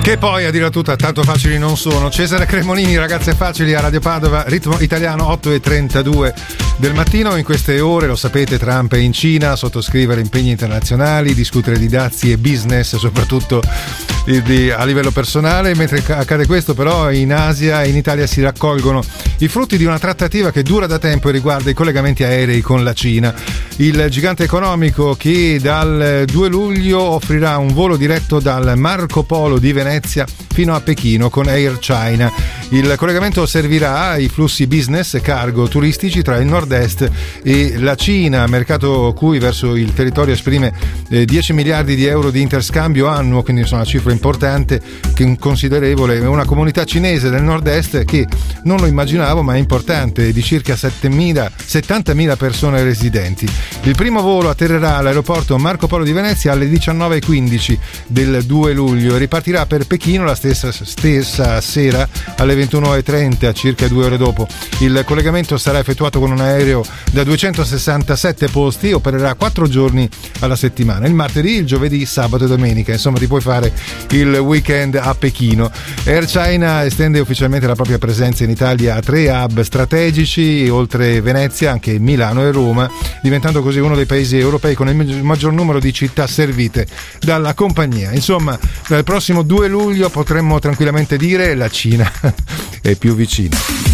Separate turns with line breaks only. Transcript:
Che poi a dirla tutta tanto facili non sono. Cesare Cremonini, Ragazze Facili a Radio Padova, ritmo italiano 8:32 del mattino. In queste ore, lo sapete, Trump è in Cina, sottoscrivere impegni internazionali, discutere di dazi e business, soprattutto a livello personale. Mentre accade questo, però, in Asia e in Italia si raccolgono i frutti di una trattativa che dura da tempo e riguarda i collegamenti aerei con la Cina. Il gigante economico che dal 2 luglio offrirà un volo diretto dal Marco Polo di Venezia fino a Pechino con Air China. Il collegamento servirà ai flussi business e cargo turistici tra il nord-est e la Cina, mercato cui verso il territorio esprime 10 miliardi di euro di interscambio annuo, quindi insomma una cifra importante, considerevole. Una comunità cinese del nord-est che non lo immaginavo, ma è importante, di circa 70.000 persone residenti. Il primo volo atterrerà all'aeroporto Marco Polo di Venezia alle 19:15 del 2 luglio e ripartirà per Pechino la stessa sera alle 21:30, circa 2 ore dopo. Il collegamento sarà effettuato con un aereo da 267 posti e opererà 4 giorni alla settimana, il martedì, il giovedì, sabato e domenica. Insomma, ti puoi fare il weekend a Pechino. Air China estende ufficialmente la propria presenza in Italia a 3 hub strategici, oltre Venezia anche Milano e Roma, diventando così uno dei paesi europei con il maggior numero di città servite dalla compagnia. Insomma, dal prossimo 2 luglio potremmo tranquillamente dire la Cina è più vicina.